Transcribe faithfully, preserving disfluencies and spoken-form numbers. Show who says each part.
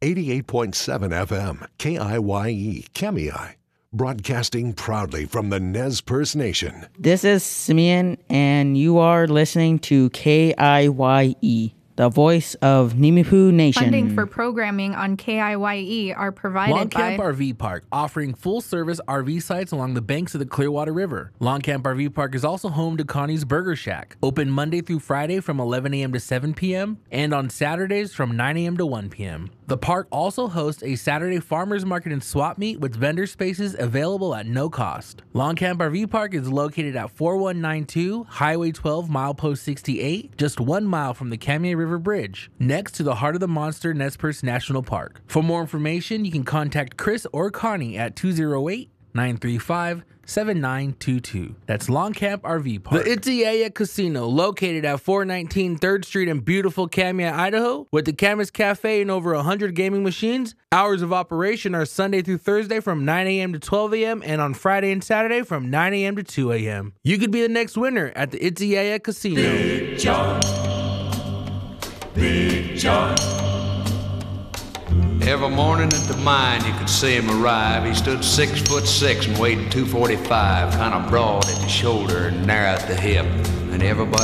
Speaker 1: eighty-eight point seven F M, K I Y E, Kamiai. Broadcasting proudly from the Nez Perce Nation.
Speaker 2: This is Simeon, and you are listening to K I Y E, the voice of Nimipu Nation.
Speaker 3: Funding for programming on K I Y E are provided
Speaker 4: Long
Speaker 3: by
Speaker 4: Camp R V Park, offering full-service R V sites along the banks of the Clearwater River. Long Camp R V Park is also home to Connie's Burger Shack, open Monday through Friday from eleven a.m. to seven p.m. and on Saturdays from nine a.m. to one p.m. The park also hosts a Saturday farmers market and swap meet with vendor spaces available at no cost. Long Camp R V Park is located at forty-one ninety-two Highway twelve, milepost sixty-eight, just one mile from the Kamiai River Bridge, next to the Heart of the Monster Nez Perce National Park. For more information, you can contact Chris or Connie at two oh eight, nine three five, seven nine two two. That's Long Camp R V Park. The Itziaya Casino, located at four nineteen third Street in beautiful Kamiai, Idaho, with the Camas Cafe and over one hundred gaming machines. Hours of operation are Sunday through Thursday from nine a.m. to twelve a.m. and on Friday and Saturday from nine a.m. to two a.m. You could be the next winner at the Itziaya Casino.
Speaker 5: Big John, Big John.
Speaker 6: Every morning at the mine you could see him arrive. He stood six foot six and weighed two forty-five, kind of broad at the shoulder and narrow at the hip. And everybody